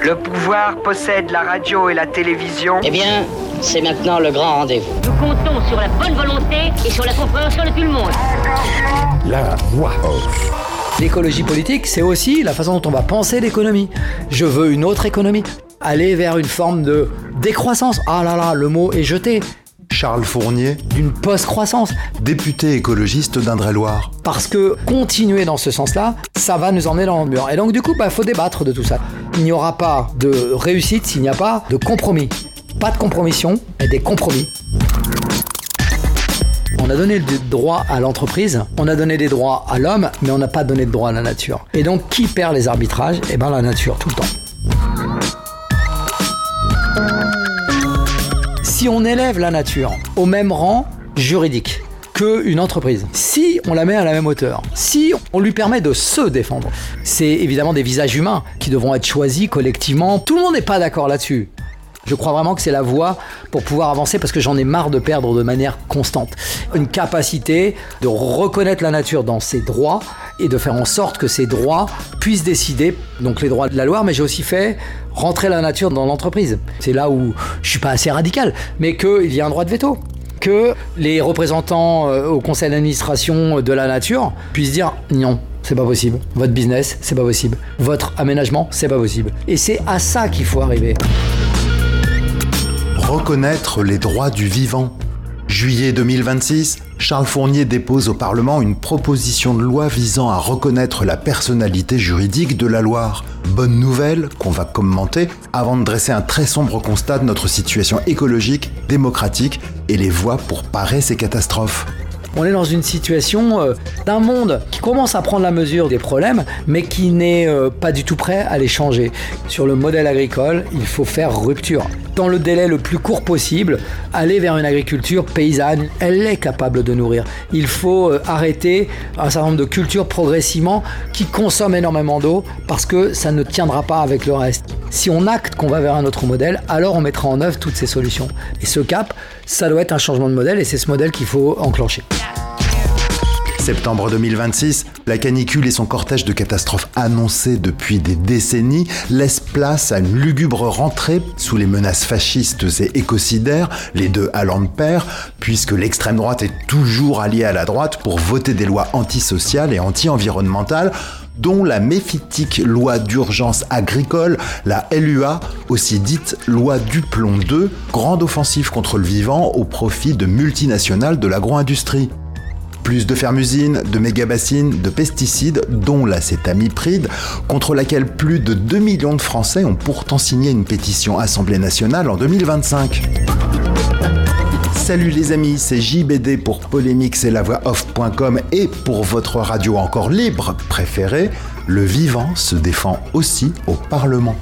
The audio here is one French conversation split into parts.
Le pouvoir possède la radio et la télévision. Eh bien, c'est maintenant le grand rendez-vous. Nous comptons sur la bonne volonté et sur la compréhension de tout le monde. La voix off. L'écologie politique, c'est aussi la façon dont on va penser l'économie. Je veux une autre économie. Aller vers une forme de décroissance. Ah là là, le mot est jeté. Charles Fournier, D'une post-croissance. député écologiste d'Indre-et-Loire. Parce que continuer dans ce sens-là, ça va nous emmener dans le mur. Et donc du coup, faut débattre de tout ça. Il n'y aura pas de réussite s'il n'y a pas de compromis. Pas de compromission, mais des compromis. On a donné des droits à l'entreprise, on a donné des droits à l'homme, mais on n'a pas donné de droits à la nature. Et donc, qui perd les arbitrages ? Eh bien, la nature, tout le temps. Si on élève la nature au même rang juridique qu'une entreprise, si on la met à la même hauteur, si on lui permet de se défendre, c'est évidemment des visages humains qui devront être choisis collectivement. Tout le monde n'est pas d'accord là-dessus. Je crois vraiment que c'est la voie pour pouvoir avancer parce que j'en ai marre de perdre de manière constante. Une capacité de reconnaître la nature dans ses droits et de faire en sorte que ces droits puissent décider, donc les droits de la Loire, mais j'ai aussi fait rentrer la nature dans l'entreprise. C'est là où je suis pas assez radical, mais qu'il y a un droit de veto. Que les représentants au conseil d'administration de la nature puissent dire non. C'est pas possible. Votre business, c'est pas possible. Votre aménagement, c'est pas possible. Et c'est à ça qu'il faut arriver. Reconnaître les droits du vivant. Juillet 2026, Charles Fournier dépose au Parlement une proposition de loi visant à reconnaître la personnalité juridique de la Loire. Bonne nouvelle qu'on va commenter avant de dresser un très sombre constat de notre situation écologique, démocratique et les voies pour parer ces catastrophes. On est dans une situation d'un monde qui commence à prendre la mesure des problèmes, mais qui n'est pas du tout prêt à les changer. Sur le modèle agricole, il faut faire rupture. Dans le délai le plus court possible, aller vers une agriculture paysanne, elle est capable de nourrir. Il faut arrêter un certain nombre de cultures progressivement qui consomment énormément d'eau parce que ça ne tiendra pas avec le reste. Si on acte qu'on va vers un autre modèle, alors on mettra en œuvre toutes ces solutions. Et ce cap, ça doit être un changement de modèle et c'est ce modèle qu'il faut enclencher. Septembre 2026, la canicule et son cortège de catastrophes annoncées depuis des décennies laissent place à une lugubre rentrée sous les menaces fascistes et écocidaires, les deux allant de pair, puisque l'extrême droite est toujours alliée à la droite pour voter des lois antisociales et anti-environnementales, dont la méphitique loi d'urgence agricole, la LUA, aussi dite loi Duplon 2, grande offensive contre le vivant au profit de multinationales de l'agro-industrie. Plus de fermes-usines, de méga-bassines, de pesticides, dont l'acétamipride, contre laquelle plus de 2 millions de Français ont pourtant signé une pétition Assemblée nationale en 2025. Salut les amis, c'est JBD pour Polémique, c'est la voix off.com et pour votre radio encore libre préférée, le vivant se défend aussi au Parlement.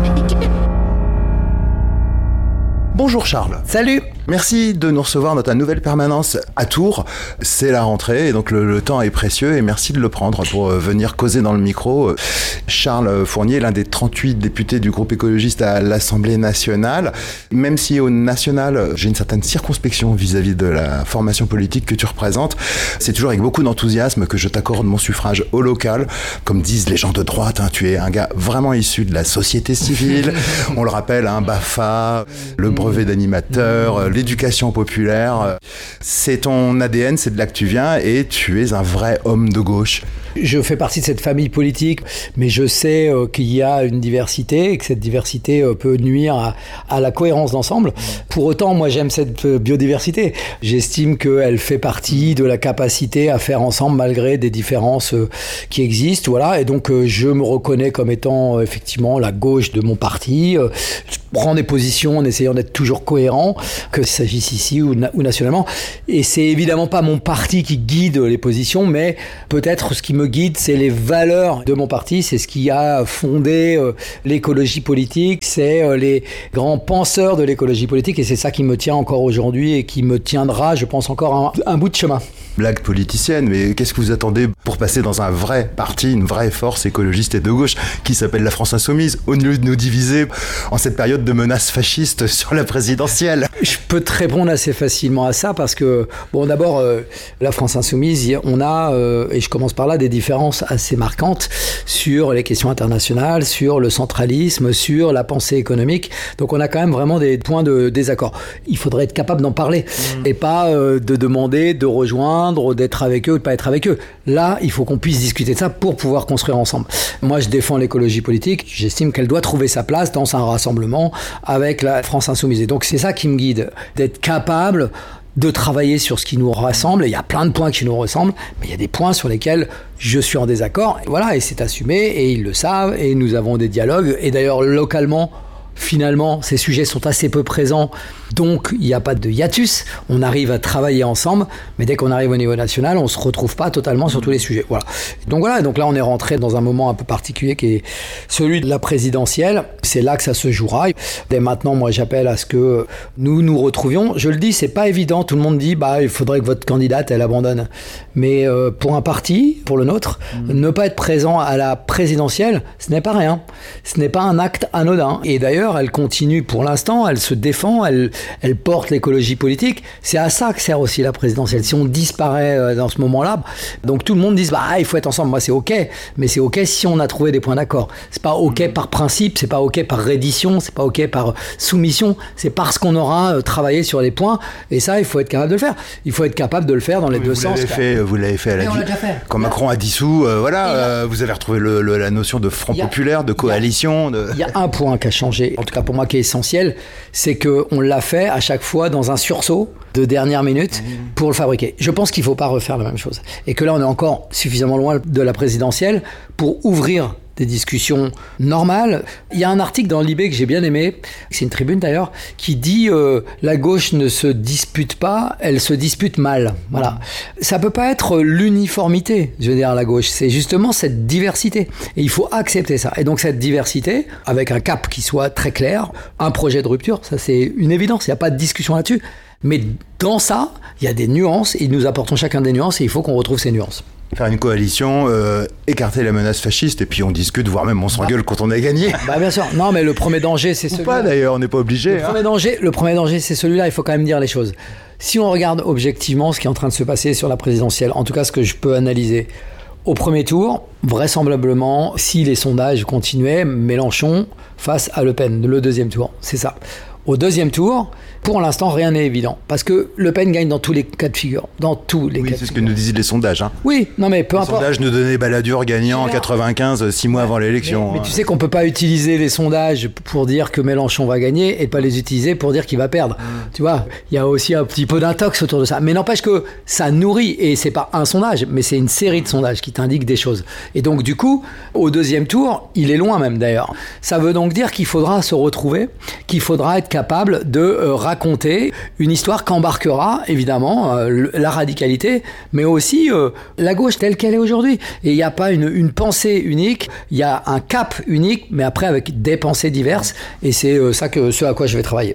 Bonjour Charles. Salut! Merci de nous recevoir dans ta nouvelle permanence à Tours. C'est la rentrée et donc le temps est précieux et merci de le prendre pour venir causer dans le micro. Charles Fournier, l'un des 38 députés du groupe écologiste à l'Assemblée nationale. Même si au national, j'ai une certaine circonspection vis-à-vis de la formation politique que tu représentes, c'est toujours avec beaucoup d'enthousiasme que je t'accorde mon suffrage au local. Comme disent les gens de droite, tu es un gars vraiment issu de la société civile. On le rappelle, BAFA, le brevet d'animateur, l'éducation populaire, c'est ton ADN, c'est de là que tu viens et tu es un vrai homme de gauche. Je fais partie de cette famille politique, mais je sais qu'il y a une diversité et que cette diversité peut nuire à la cohérence d'ensemble. Pour autant, moi j'aime cette biodiversité. J'estime qu'elle fait partie de la capacité à faire ensemble malgré des différences qui existent. Voilà. Et donc je me reconnais comme étant effectivement la gauche de mon parti. Je prends des positions en essayant d'être toujours cohérent, que qu'il s'agisse ici ou nationalement. Et c'est évidemment pas mon parti qui guide les positions, mais peut-être ce qui me guide, c'est les valeurs de mon parti, c'est ce qui a fondé l'écologie politique, c'est les grands penseurs de l'écologie politique, et c'est ça qui me tient encore aujourd'hui et qui me tiendra, je pense, encore un bout de chemin. Blague politicienne, mais qu'est-ce que vous attendez pour passer dans un vrai parti, une vraie force écologiste et de gauche qui s'appelle la France Insoumise, au lieu de nous diviser en cette période de menaces fascistes sur la présidentielle? Je peux te répondre assez facilement à ça parce que, bon, d'abord, la France Insoumise, on a, et je commence par là, des différences assez marquantes sur les questions internationales, sur le centralisme, sur la pensée économique. Donc on a quand même vraiment des points de désaccord. Il faudrait être capable d'en parler et pas de demander de rejoindre, d'être avec eux ou de pas être avec eux. Là, il faut qu'on puisse discuter de ça pour pouvoir construire ensemble. Moi, je défends l'écologie politique. J'estime qu'elle doit trouver sa place dans un rassemblement avec la France Insoumise. Et donc c'est ça qui me guide, d'être capable de travailler sur ce qui nous rassemble. Et il y a plein de points qui nous ressemblent, mais il y a des points sur lesquels je suis en désaccord. Et voilà, et c'est assumé, et ils le savent, et nous avons des dialogues. Et d'ailleurs, localement, finalement, ces sujets sont assez peu présents, donc il n'y a pas de hiatus, on arrive à travailler ensemble, mais dès qu'on arrive au niveau national, on ne se retrouve pas totalement sur tous les sujets. Voilà. Donc là, on est rentré dans un moment un peu particulier qui est celui de la présidentielle. C'est là que ça se jouera. Dès maintenant, moi, j'appelle à ce que nous nous retrouvions. Je le dis, c'est pas évident. Tout le monde dit, il faudrait que votre candidate, elle abandonne. Mais pour un parti, pour le nôtre, ne pas être présent à la présidentielle, ce n'est pas rien. Ce n'est pas un acte anodin. Et d'ailleurs, elle continue pour l'instant, elle se défend, elle porte l'écologie politique. C'est à ça que sert aussi la présidentielle. Si on disparaît dans ce moment-là, donc tout le monde dit il faut être ensemble. Moi, c'est OK, mais c'est OK si on a trouvé des points d'accord. C'est pas OK par principe, c'est pas OK par reddition, c'est pas OK par soumission. C'est parce qu'on aura travaillé sur les points. Et ça, il faut être capable de le faire. Il faut être capable de le faire dans les deux sens. Vous l'avez fait à la quand Macron a dissous, vous avez retrouvé la notion de front populaire, de coalition. Il y a un point qui a changé, en tout cas pour moi qui est essentiel, c'est qu'on l'a fait à chaque fois dans un sursaut de dernière minute pour le fabriquer. Je pense qu'il ne faut pas refaire la même chose. Et que là, on est encore suffisamment loin de la présidentielle pour ouvrir des discussions normales. Il y a un article dans Libé que j'ai bien aimé, c'est une tribune d'ailleurs, qui dit la gauche ne se dispute pas, elle se dispute mal. Voilà. Ça peut pas être l'uniformité, je veux dire, la gauche. C'est justement cette diversité. Et il faut accepter ça. Et donc cette diversité, avec un cap qui soit très clair, un projet de rupture, ça c'est une évidence, il n'y a pas de discussion là-dessus. Mais dans ça, il y a des nuances, et nous apportons chacun des nuances, et il faut qu'on retrouve ces nuances. Faire une coalition, écarter la menace fasciste, et puis on discute, voire même on s'engueule quand on a gagné. Bien sûr. Non, mais le premier danger, c'est celui-là. Ou pas d'ailleurs, on n'est pas obligé. Le premier danger, c'est celui-là, il faut quand même dire les choses. Si on regarde objectivement ce qui est en train de se passer sur la présidentielle, en tout cas ce que je peux analyser, au premier tour, vraisemblablement, si les sondages continuaient, Mélenchon face à Le Pen, le deuxième tour, c'est ça. Au deuxième tour, pour l'instant, rien n'est évident. Parce que Le Pen gagne dans tous les cas de figure. Dans tous les cas de figure. C'est ce que nous disaient les sondages. Oui, non mais peu importe. Les sondages nous donnaient Balladur gagnant en 95, 6 mois avant l'élection. Mais tu sais qu'on peut pas utiliser les sondages pour dire que Mélenchon va gagner et pas les utiliser pour dire qu'il va perdre. Tu vois, il y a aussi un petit peu d'intox autour de ça. Mais n'empêche que ça nourrit, et c'est pas un sondage, mais c'est une série de sondages qui t'indiquent des choses. Et donc du coup, au deuxième tour, il est loin même d'ailleurs. Ça veut donc dire qu'il faudra se retrouver, qu'il faudra être capable de raconter une histoire qu'embarquera évidemment la radicalité, mais aussi la gauche telle qu'elle est aujourd'hui. Et il n'y a pas une pensée unique, il y a un cap unique, mais après avec des pensées diverses, et c'est ce à quoi je vais travailler.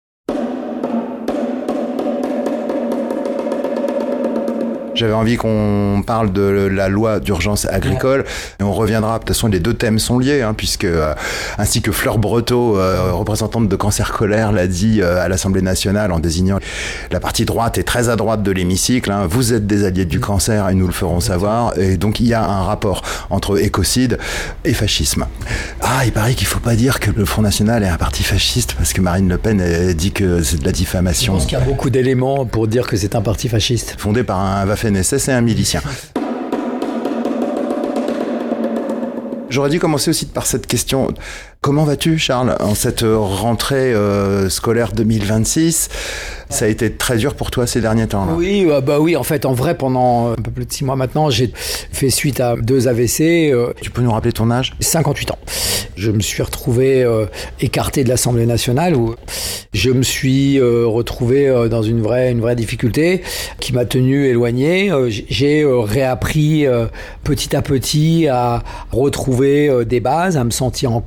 J'avais envie qu'on parle de la loi d'urgence agricole. Et on reviendra, de toute façon, les deux thèmes sont liés, puisque, ainsi que Fleur Breteau, représentante de Cancer Colère, l'a dit à l'Assemblée nationale en désignant la partie droite et très à droite de l'hémicycle. Vous êtes des alliés du cancer et nous le ferons savoir. Et donc, il y a un rapport entre écocide et fascisme. Il paraît qu'il ne faut pas dire que le Front National est un parti fasciste, parce que Marine Le Pen dit que c'est de la diffamation. Je pense qu'il y a beaucoup d'éléments pour dire que c'est un parti fasciste. Fondé par un Waffen-SS et un milicien. J'aurais dû commencer aussi par cette question. Comment vas-tu, Charles, en cette rentrée scolaire 2026 ? Ça a été très dur pour toi ces derniers temps, là. Oui, en fait, en vrai, pendant un peu plus de 6 mois maintenant, j'ai fait suite à 2 AVC. Tu peux nous rappeler ton âge ? 58 ans. Je me suis retrouvé écarté de l'Assemblée nationale, où je me suis retrouvé dans une vraie difficulté qui m'a tenu éloigné. J'ai réappris petit à petit à retrouver des bases, à me sentir en confiance,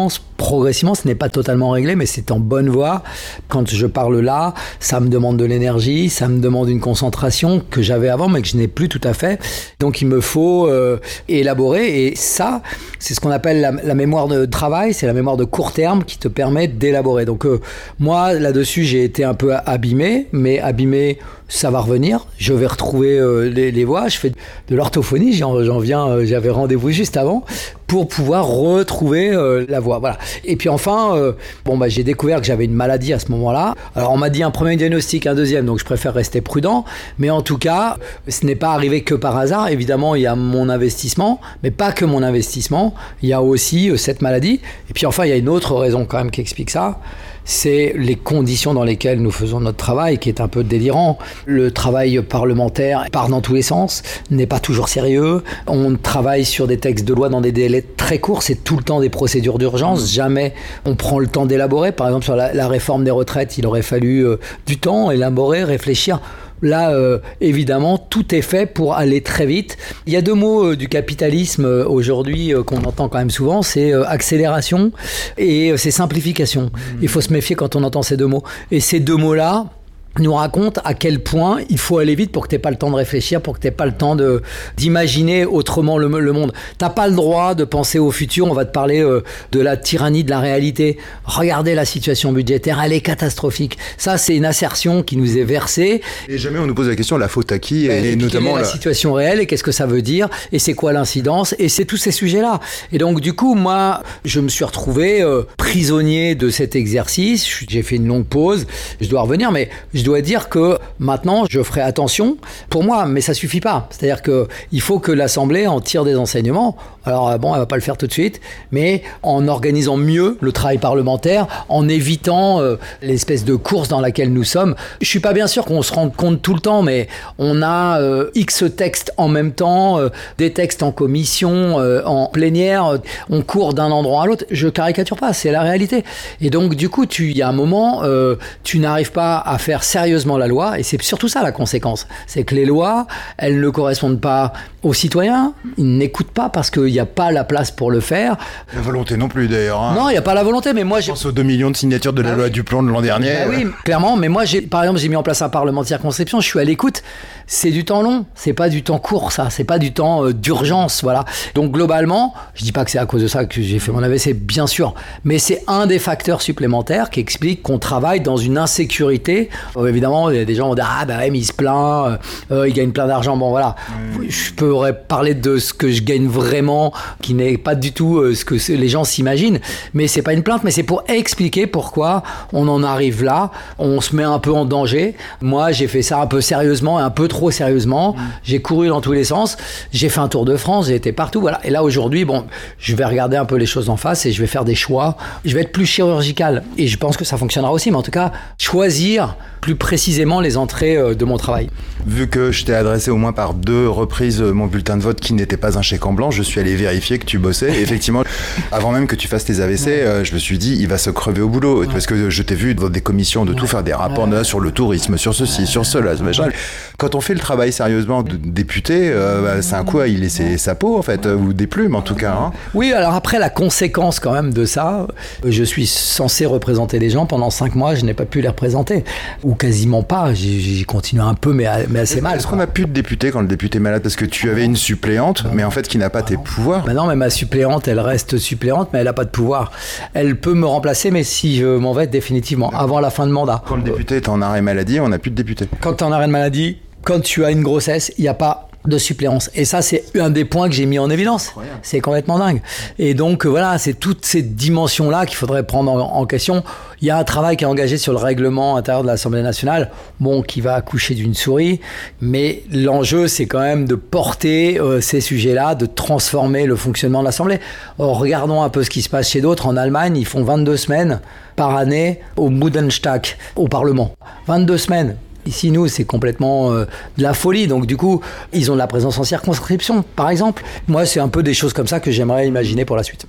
avance progressivement, ce n'est pas totalement réglé, mais c'est en bonne voie. Quand je parle là, ça me demande de l'énergie, ça me demande une concentration que j'avais avant, mais que je n'ai plus tout à fait. Donc il me faut élaborer, et ça, c'est ce qu'on appelle la mémoire de travail, c'est la mémoire de court terme qui te permet d'élaborer. Donc moi, là-dessus, j'ai été un peu abîmé, mais abîmé, ça va revenir. Je vais retrouver les voix. Je fais de l'orthophonie, j'en viens, j'avais rendez-vous juste avant pour pouvoir retrouver la voix. Voilà. Et puis enfin, j'ai découvert que j'avais une maladie à ce moment-là. Alors on m'a dit un premier diagnostic, un deuxième, donc je préfère rester prudent. Mais en tout cas, ce n'est pas arrivé que par hasard. Évidemment, il y a mon investissement, mais pas que mon investissement. Il y a aussi cette maladie. Et puis enfin, il y a une autre raison quand même qui explique ça. C'est les conditions dans lesquelles nous faisons notre travail, qui est un peu délirant. Le travail parlementaire part dans tous les sens, n'est pas toujours sérieux. On travaille sur des textes de loi dans des délais très courts, c'est tout le temps des procédures d'urgence. Jamais on prend le temps d'élaborer. Par exemple, sur la réforme des retraites, il aurait fallu du temps, élaborer, réfléchir. Là, évidemment, tout est fait pour aller très vite. Il y a deux mots du capitalisme aujourd'hui qu'on entend quand même souvent, c'est accélération et c'est simplification. Il faut se méfier quand on entend ces deux mots. Et ces deux mots-là nous raconte à quel point il faut aller vite pour que tu n'aies pas le temps de réfléchir, pour que tu n'aies pas le temps d'imaginer autrement le monde. Tu n'as pas le droit de penser au futur. On va te parler de la tyrannie de la réalité. Regardez la situation budgétaire, elle est catastrophique. Ça, c'est une assertion qui nous est versée. Et jamais on nous pose la question, la faute à qui, et notamment quelle est la situation réelle, et qu'est-ce que ça veut dire, et c'est quoi l'incidence, et c'est tous ces sujets-là. Et donc, du coup, moi, je me suis retrouvé prisonnier de cet exercice. J'ai fait une longue pause. Je dois revenir, mais je dois dire que maintenant, je ferai attention pour moi, mais ça suffit pas. C'est-à-dire qu'il faut que l'Assemblée en tire des enseignements. Alors bon, elle va pas le faire tout de suite, mais en organisant mieux le travail parlementaire, en évitant l'espèce de course dans laquelle nous sommes. Je suis pas bien sûr qu'on se rende compte tout le temps, mais on a X textes en même temps, des textes en commission, en plénière, on court d'un endroit à l'autre. Je caricature pas, c'est la réalité. Et donc, du coup, il y a un moment, tu n'arrives pas à faire sérieusement la loi, et c'est surtout ça la conséquence. C'est que les lois, elles ne correspondent pas aux citoyens, ils n'écoutent pas parce qu'il n'y a pas la place pour le faire. La volonté non plus d'ailleurs. Hein. Non, il n'y a pas la volonté, mais moi... Je pense aux 2 millions de signatures de la loi Duplon de l'an dernier. Oui, clairement, mais moi, par exemple, j'ai mis en place un parlement de circonscription, je suis à l'écoute, c'est du temps long, c'est pas du temps court, ça, c'est pas du temps d'urgence, voilà. Donc globalement, je dis pas que c'est à cause de ça que j'ai fait mon AVC, bien sûr, mais c'est un des facteurs supplémentaires qui explique qu'on travaille dans une insécurité. Évidemment, il y a des gens qui vont dire « Ah bah ouais, mais il se plaint, il gagne plein d'argent », bon voilà. Je pourrais parler de ce que je gagne vraiment, qui n'est pas du tout ce que les gens s'imaginent, mais c'est pas une plainte, mais c'est pour expliquer pourquoi on en arrive là, on se met un peu en danger. Moi, j'ai fait ça un peu sérieusement, un peu trop sérieusement, j'ai couru dans tous les sens, j'ai fait un tour de France, j'ai été partout, voilà. Et là, aujourd'hui, bon, je vais regarder un peu les choses en face et je vais faire des choix, je vais être plus chirurgical, et je pense que ça fonctionnera aussi, mais en tout cas, choisir plus précisément les entrées de mon travail. Vu que je t'ai adressé au moins par 2 reprises mon bulletin de vote qui n'était pas un chèque en blanc, je suis allé vérifier que tu bossais. Et effectivement, avant même que tu fasses tes AVC, je me suis dit, il va se crever au boulot. Parce que je t'ai vu dans des commissions de tout faire, des rapports sur le tourisme, sur ceci, sur cela. Quand on fait le travail sérieusement de député, c'est un coup à y laisser sa peau, en fait, ou des plumes en tout cas. Hein. Oui, alors après, la conséquence quand même de ça, je suis censé représenter les gens. Pendant 5 mois, je n'ai pas pu les représenter. Ou quasiment pas, j'ai continué un peu, mais assez mal. Est-ce qu'on n'a plus de député quand le député est malade? Parce que tu avais une suppléante, mais en fait qui n'a pas tes pouvoirs. Non, mais ma suppléante, elle reste suppléante, mais elle n'a pas de pouvoir. Elle peut me remplacer, mais si je m'en vais définitivement, avant la fin de mandat. Quand le député est en arrêt maladie, on n'a plus de député. Quand tu es en arrêt de maladie, quand tu as une grossesse, il n'y a pas de suppléance. Et ça, c'est un des points que j'ai mis en évidence. Incroyable. C'est complètement dingue. Et donc, voilà, c'est toutes ces dimensions-là qu'il faudrait prendre en question. Il y a un travail qui est engagé sur le règlement intérieur de l'Assemblée nationale, qui va accoucher d'une souris. Mais l'enjeu, c'est quand même de porter ces sujets-là, de transformer le fonctionnement de l'Assemblée. Or, regardons un peu ce qui se passe chez d'autres. En Allemagne, ils font 22 semaines par année au Bundestag, au Parlement. 22 semaines. Ici, nous, c'est complètement de la folie. Donc, du coup, ils ont de la présence en circonscription, par exemple. Moi, c'est un peu des choses comme ça que j'aimerais imaginer pour la suite.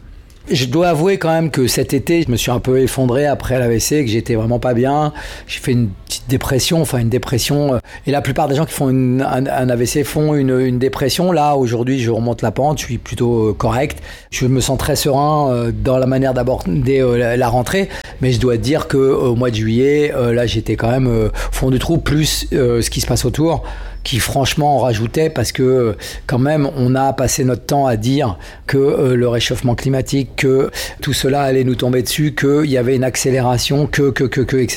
Je dois avouer quand même que cet été, je me suis un peu effondré après l'AVC, que j'étais vraiment pas bien. J'ai fait une petite dépression, et la plupart des gens qui font un AVC font une dépression. Là, aujourd'hui, je remonte la pente, je suis plutôt correct. Je me sens très serein dans la manière d'aborder la rentrée, mais je dois dire qu'au mois de juillet, là, j'étais quand même au fond du trou, plus ce qui se passe autour, qui franchement en rajoutait, parce que quand même on a passé notre temps à dire que le réchauffement climatique, que tout cela allait nous tomber dessus, qu'il y avait une accélération, etc.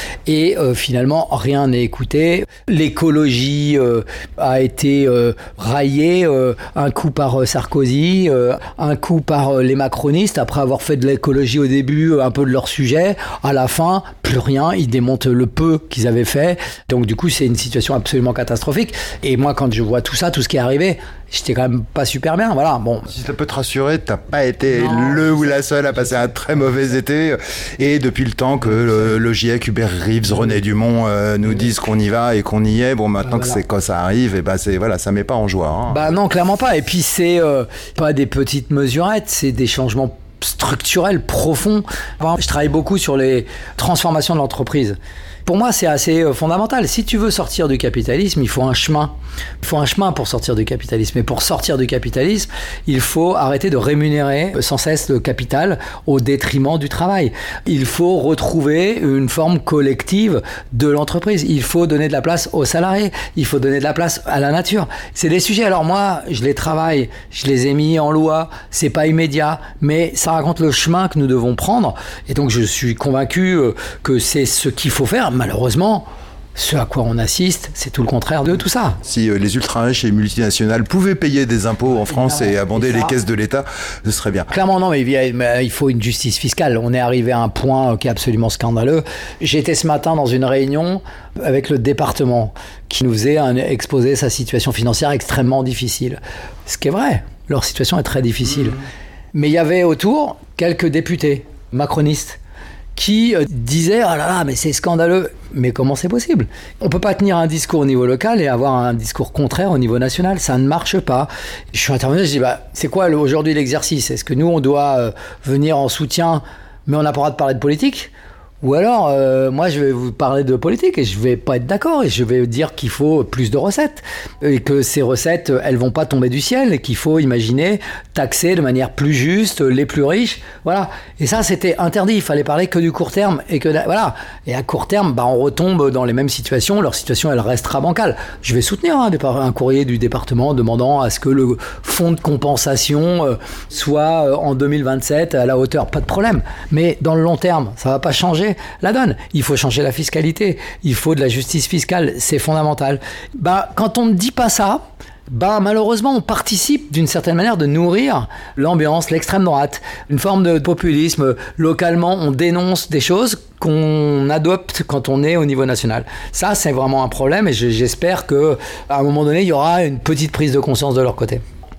Et finalement rien n'est écouté. L'écologie a été raillée un coup par Sarkozy, un coup par les macronistes, après avoir fait de l'écologie au début un peu de leur sujet. À la fin, plus rien, ils démontent le peu qu'ils avaient fait. Donc du coup c'est une situation absolument catastrophique. Et moi, quand je vois tout ça, tout ce qui est arrivé, j'étais quand même pas super bien. Voilà, bon. Si ça peut te rassurer, t'as pas été le ou la seule à passer un très mauvais été. Et depuis le temps que le GIEC, Hubert Reeves, René Dumont nous disent qu'on y va et qu'on y est, bon, maintenant que c'est quand ça arrive, et ça met pas en joie. Hein. Bah non, clairement pas. Et puis c'est pas des petites mesurettes, c'est des changements structurels, profonds. Je travaille beaucoup sur les transformations de l'entreprise. Pour moi, c'est assez fondamental. Si tu veux sortir du capitalisme, il faut un chemin. Il faut un chemin pour sortir du capitalisme. Et pour sortir du capitalisme, il faut arrêter de rémunérer sans cesse le capital au détriment du travail. Il faut retrouver une forme collective de l'entreprise. Il faut donner de la place aux salariés. Il faut donner de la place à la nature. C'est des sujets. Alors moi, je les travaille, je les ai mis en loi. C'est pas immédiat, mais ça raconte le chemin que nous devons prendre. Et donc, je suis convaincu que c'est ce qu'il faut faire. Malheureusement, ce à quoi on assiste, c'est tout le contraire de tout ça. Si les ultra-riches et multinationales pouvaient payer des impôts en France et abonder les caisses de l'État, ce serait bien. Clairement non, mais il faut une justice fiscale. On est arrivé à un point qui est absolument scandaleux. J'étais ce matin dans une réunion avec le département qui nous faisait exposer sa situation financière extrêmement difficile. Ce qui est vrai, leur situation est très difficile. Mais il y avait autour quelques députés macronistes qui disait « Ah là là, mais c'est scandaleux !» Mais comment c'est possible ? On ne peut pas tenir un discours au niveau local et avoir un discours contraire au niveau national. Ça ne marche pas. Je suis intervenu, je dis « C'est quoi aujourd'hui l'exercice ? Est-ce que nous, on doit venir en soutien, mais on n'a pas le droit de parler de politique ? Ou alors, moi, je vais vous parler de politique et je vais pas être d'accord et je vais dire qu'il faut plus de recettes et que ces recettes, elles vont pas tomber du ciel et qu'il faut imaginer taxer de manière plus juste les plus riches. Voilà. Et ça, c'était interdit. Il fallait parler que du court terme et que voilà. Et à court terme, on retombe dans les mêmes situations. Leur situation, elle restera bancale. Je vais soutenir un courrier du département demandant à ce que le fonds de compensation soit en 2027 à la hauteur. Pas de problème. Mais dans le long terme, ça va pas changer la donne. Il faut changer la fiscalité, il faut de la justice fiscale, c'est fondamental. Quand on ne dit pas ça, malheureusement on participe d'une certaine manière de nourrir l'ambiance, l'extrême droite, une forme de populisme. Localement, on dénonce des choses qu'on adopte quand on est au niveau national. Ça, c'est vraiment un problème et j'espère qu'à un moment donné, il y aura une petite prise de conscience de leur côté.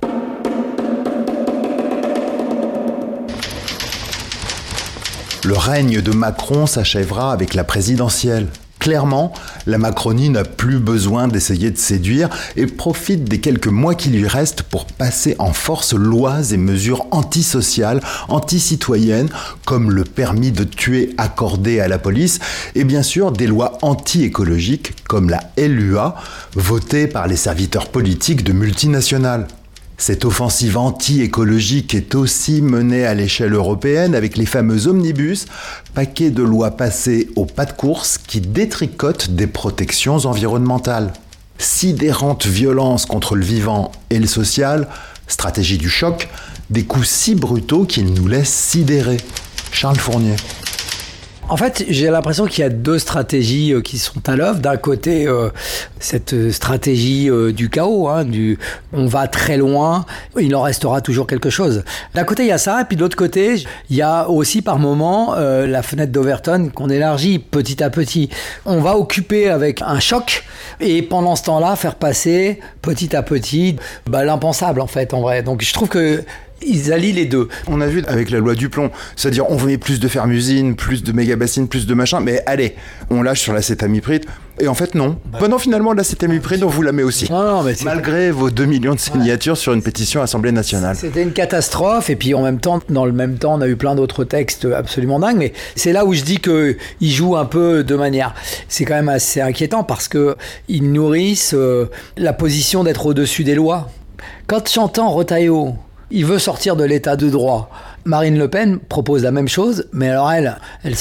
Le règne de Macron s'achèvera avec la présidentielle. Clairement, la Macronie n'a plus besoin d'essayer de séduire et profite des quelques mois qui lui restent pour passer en force lois et mesures antisociales, anti-citoyennes, comme le permis de tuer accordé à la police, et bien sûr des lois anti-écologiques comme la LUA, votée par les serviteurs politiques de multinationales. Cette offensive anti-écologique est aussi menée à l'échelle européenne avec les fameux omnibus, paquets de lois passées au pas de course qui détricotent des protections environnementales. Sidérante violence contre le vivant et le social, stratégie du choc, des coups si brutaux qu'ils nous laissent sidérer. Charles Fournier. En fait, j'ai l'impression qu'il y a deux stratégies qui sont à l'œuvre. D'un côté, cette stratégie du chaos, on va très loin, il en restera toujours quelque chose. D'un côté, il y a ça, et puis de l'autre côté, il y a aussi par moment la fenêtre d'Overton qu'on élargit petit à petit. On va occuper avec un choc, et pendant ce temps-là, faire passer petit à petit l'impensable, en fait, en vrai. Donc je trouve que ils allient les deux. On a vu avec la loi du plomb, c'est-à-dire on veut plus de fermusine, plus de mégabassines, plus de machin, mais allez, on lâche sur l'acétamipride. Et en fait, non. Non, finalement, l'acétamipride, on vous la met aussi. Non, mais malgré vos 2 millions de signatures sur une pétition à l'Assemblée nationale. C'était une catastrophe. Et puis, dans le même temps, on a eu plein d'autres textes absolument dingues. Mais c'est là où je dis qu'ils jouent un peu de manière. C'est quand même assez inquiétant parce qu'ils nourrissent la position d'être au-dessus des lois. Quand j'entends Retailleau, il veut sortir de l'état de droit. Marine Le Pen propose la même chose, mais alors elle